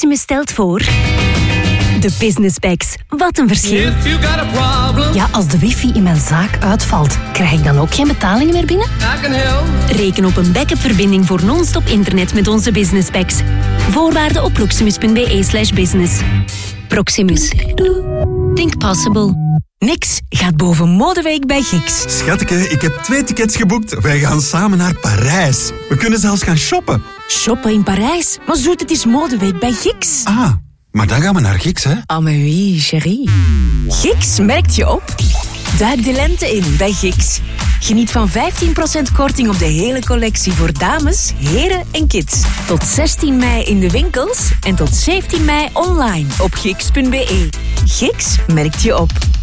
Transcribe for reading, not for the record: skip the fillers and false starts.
Proximus stelt voor... De Business Packs. Wat een verschil. Ja, als de wifi in mijn zaak uitvalt, krijg ik dan ook geen betalingen meer binnen? Reken op een backup-verbinding voor non-stop internet met onze Business Packs. Voorwaarden op proximus.be/business. Proximus. Think possible. Niks gaat boven Modeweek bij Gix. Schatteke, ik heb 2 tickets geboekt. Wij gaan samen naar Parijs. We kunnen zelfs gaan shoppen. Shoppen in Parijs? Maar zoet, het is Modeweek bij Gix. Ah, maar dan gaan we naar Gix, hè? Ah, mais oui, chérie. Gix merkt je op. Duik de lente in bij Gix. Geniet van 15% korting op de hele collectie voor dames, heren en kids. Tot 16 mei in de winkels en tot 17 mei online op gix.be. Gix merkt je op.